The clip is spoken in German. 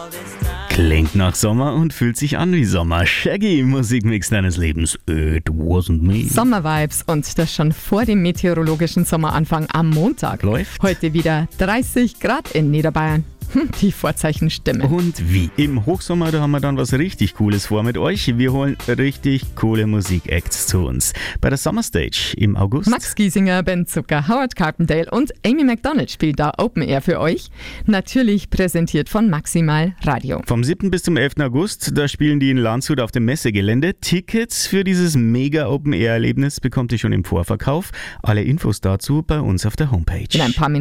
Klingt nach Sommer und fühlt sich an wie Sommer. Shaggy, Musikmix deines Lebens. It wasn't me. Sommervibes und das schon vor dem meteorologischen Sommeranfang am Montag. Läuft. Heute wieder 30 Grad in Niederbayern. Die Vorzeichenstimme. Und wie im Hochsommer, da haben wir dann was richtig Cooles vor mit euch. Wir holen richtig coole Musikacts zu uns. Bei der Summer Stage im August. Max Giesinger, Ben Zucker, Howard Carpendale und Amy McDonald spielt da Open Air für euch. Natürlich präsentiert von Maximal Radio. Vom 7. bis zum 11. August, da spielen die in Landshut auf dem Messegelände. Tickets für dieses mega Open Air Erlebnis bekommt ihr schon im Vorverkauf. Alle Infos dazu bei uns auf der Homepage. In ein paar Minuten